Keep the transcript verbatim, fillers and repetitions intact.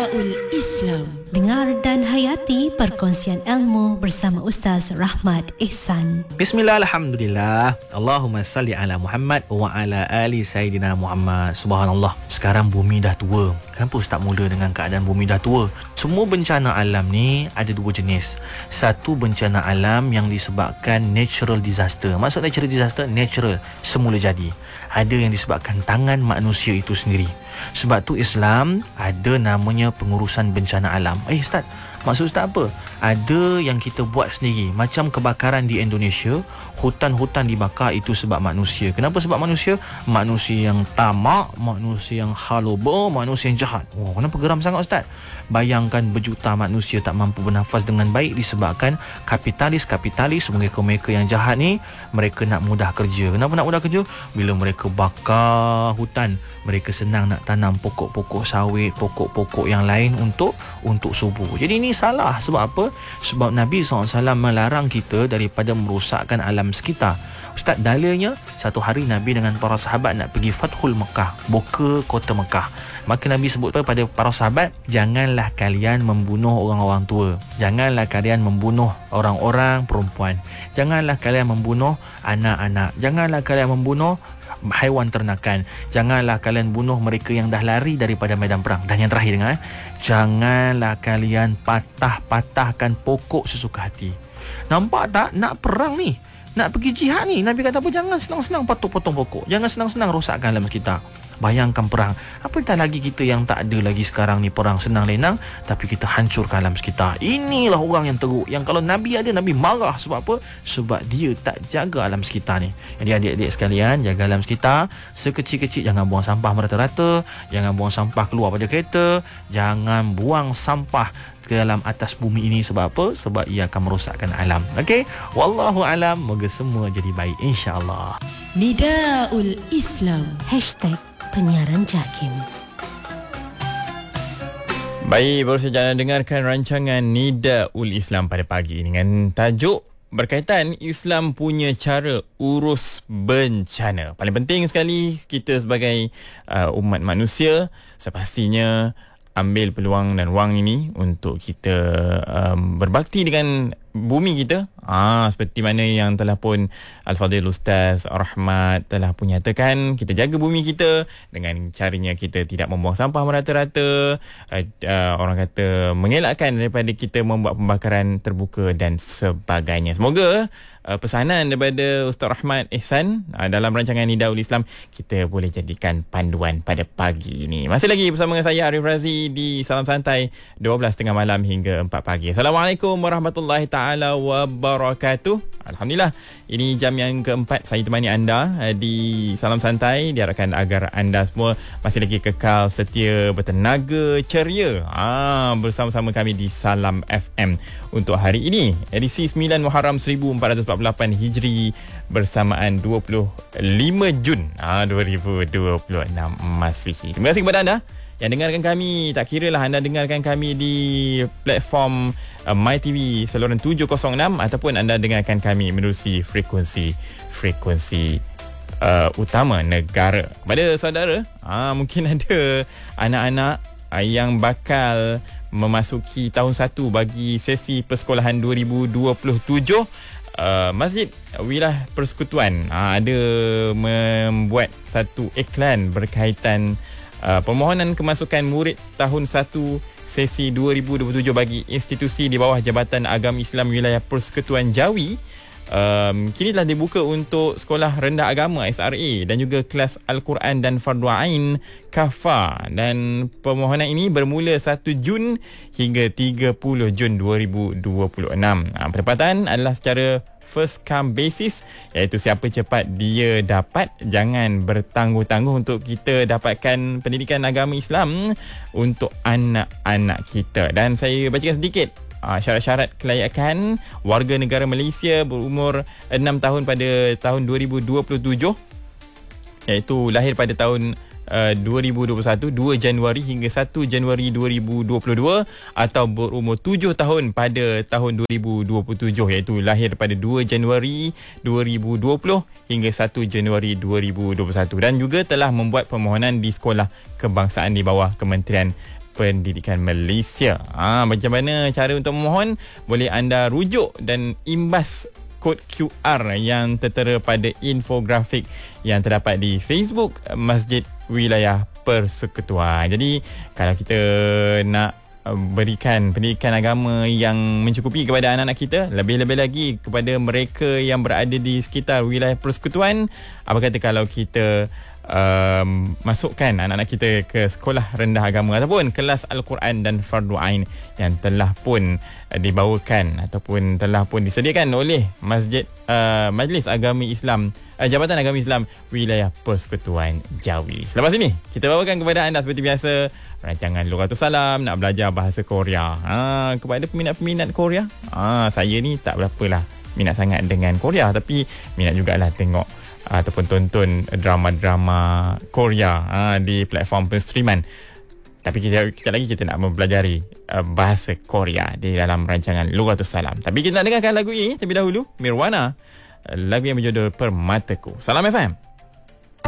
Nidaul Islam. Dengar dan hayati perkongsian ilmu bersama Ustaz Rahmat Ehsan. Bismillah, alhamdulillah. Allahumma salli ala Muhammad wa ala ali Sayyidina Muhammad. Subhanallah, sekarang bumi dah tua. Kenapa Ustaz mula dengan keadaan bumi dah tua? Semua bencana alam ni ada dua jenis. Satu, bencana alam yang disebabkan natural disaster. Maksud natural disaster, natural, semula jadi. Ada yang disebabkan tangan manusia itu sendiri. Sebab tu Islam ada namanya pengurusan bencana alam. Eh Ustaz, maksud Ustaz apa? Ada yang kita buat sendiri. Macam kebakaran di Indonesia, hutan-hutan dibakar itu sebab manusia. Kenapa sebab manusia? Manusia yang tamak, manusia yang haloba, manusia yang jahat. Oh, kenapa geram sangat Ustaz? Bayangkan berjuta manusia tak mampu bernafas dengan baik disebabkan kapitalis-kapitalis, mereka-mereka yang jahat ni, mereka nak mudah kerja. Kenapa nak mudah kerja? Bila mereka bakar hutan, mereka senang nak tanam pokok-pokok sawit, pokok-pokok yang lain untuk untuk subuh. Jadi ini salah. Sebab apa? Sebab Nabi sallallahu alaihi wasallam melarang kita daripada merosakkan alam sekitar. Ustaz, dalilnya, satu hari Nabi dengan para sahabat nak pergi Fathul Mekah, buka kota Mekah. Maka Nabi sebut pada para sahabat, janganlah kalian membunuh orang-orang tua. Janganlah kalian membunuh orang-orang perempuan. Janganlah kalian membunuh anak-anak. Janganlah kalian membunuh haiwan ternakan. Janganlah kalian bunuh mereka yang dah lari daripada medan perang. Dan yang terakhir, dengar, janganlah kalian patah-patahkan pokok sesuka hati. Nampak tak? Nak perang ni, nak pergi jihad ni, Nabi kata apa? Jangan senang-senang potong-potong pokok. Jangan senang-senang rosakkan alam kita. Bayangkan perang. Apatah lagi kita yang tak ada lagi sekarang ni perang senang lenang, tapi kita hancurkan alam sekitar. Inilah orang yang teruk. Yang kalau Nabi ada, Nabi marah. Sebab apa? Sebab dia tak jaga alam sekitar ni. Jadi adik-adik sekalian, jaga alam sekitar. Sekecil-kecil, jangan buang sampah merata-rata. Jangan buang sampah keluar pada kereta. Jangan buang sampah ke dalam atas bumi ini. Sebab apa? Sebab ia akan merosakkan alam. Okey? Wallahu alam. Moga semua jadi baik, insya-Allah. Nidaul Islam. Hashtag penyiaran JAKIM. Baik, baru saja anda dengarkan rancangan Nidaul Islam pada pagi ini dengan tajuk berkaitan Islam punya cara urus bencana. Paling penting sekali kita sebagai uh, umat manusia sepastinya ambil peluang dan wang ini untuk kita um, berbakti dengan bumi kita. Ah, seperti mana yang telah pun Al-Fadhil Ustaz Rahmat telah pun nyatakan, kita jaga bumi kita dengan caranya kita tidak membuang sampah merata-rata, uh, uh, orang kata mengelakkan daripada kita membuat pembakaran terbuka dan sebagainya. Semoga uh, pesanan daripada Ustaz Rahmat Ehsan uh, dalam rancangan Nidaul Islam kita boleh jadikan panduan pada pagi ini. Masih lagi bersama dengan saya Arif Razi di Salam Santai dua belas tiga puluh malam hingga empat pagi. Assalamualaikum warahmatullahi taala wabarakatuh. Alhamdulillah, ini jam yang keempat saya temani anda di Salam Santai. Diharapkan agar anda semua masih lagi kekal setia, bertenaga, ceria ah, bersama-sama kami di Salam F M untuk hari ini, edisi sembilan Muharram seribu empat ratus empat puluh lapan Hijri bersamaan dua puluh lima Jun ah, dua ribu dua puluh enam Masihi. Terima kasih kepada anda yang dengarkan kami. Tak kira lah anda dengarkan kami di platform uh, MyTV saluran tujuh kosong enam ataupun anda dengarkan kami menerusi frekuensi frekuensi uh, utama negara. Kepada saudara, uh, mungkin ada anak-anak uh, yang bakal memasuki tahun satu bagi sesi persekolahan dua ribu dua puluh tujuh. Uh, Masjid Wilayah Persekutuan uh, ada membuat satu iklan berkaitan Uh, permohonan kemasukan murid tahun satu sesi dua ribu dua puluh tujuh bagi institusi di bawah Jabatan Agama Islam Wilayah Persekutuan Jawi um, kini telah dibuka untuk sekolah rendah agama S R A dan juga kelas Al-Quran dan Fardu Ain Kafa, dan permohonan ini bermula satu Jun hingga tiga puluh Jun dua ribu dua puluh enam. Uh, penempatan adalah secara first come basis, iaitu siapa cepat dia dapat. Jangan bertangguh-tangguh untuk kita dapatkan pendidikan agama Islam untuk anak-anak kita. Dan saya bacakan sedikit uh, syarat-syarat kelayakan warga negara Malaysia berumur enam tahun pada tahun dua ribu dua puluh tujuh, iaitu lahir pada tahun Uh, dua ribu dua puluh satu, dua Januari hingga satu Januari dua ribu dua puluh dua, atau berumur tujuh tahun pada tahun dua ribu dua puluh tujuh, iaitu lahir pada dua Januari dua ribu dua puluh hingga satu Januari dua ribu dua puluh satu, dan juga telah membuat permohonan di sekolah kebangsaan di bawah Kementerian Pendidikan Malaysia. Ah, macam mana cara untuk memohon? Boleh anda rujuk dan imbas kod Q R yang tertera pada infografik yang terdapat di Facebook Masjid Wilayah Persekutuan. Jadi kalau kita nak berikan pendidikan agama yang mencukupi kepada anak-anak kita, lebih-lebih lagi kepada mereka yang berada di sekitar wilayah persekutuan, apa kata kalau kita um, masukkan anak-anak kita ke sekolah rendah agama ataupun kelas Al-Quran dan Fardu Ain yang telah pun uh, dibawakan ataupun telah pun disediakan oleh Masjid uh, Majlis Agama Islam, uh, Jabatan Agama Islam Wilayah Persekutuan Jawi. Selepas ini kita bawakan kepada anda seperti biasa rancangan Lughatus Salam, nak belajar bahasa Korea. Ha, kepada peminat-peminat Korea, ha, saya ni tak berapalah minat sangat dengan Korea, tapi minat jugalah tengok ataupun tonton drama-drama Korea ha, di platform penstreaman. Tapi kita, kita lagi kita nak mempelajari uh, bahasa Korea di dalam rancangan Lughatus Salam. Tapi kita nak dengarkan lagu ini terlebih dahulu, Mirwana, lagu yang berjudul Permataku. Salam F M.